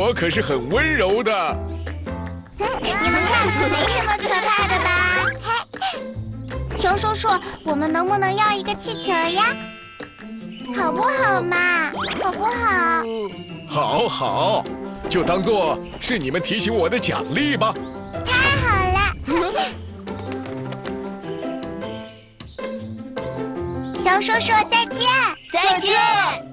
我可是很温柔的。 你们看，没什么可怕的吧？熊叔叔，我们能不能要一个气球呀？好不好嘛？好不好？ 好好，就当做是你们提醒我的奖励吧。 太好了！熊叔叔，再见！ 再见。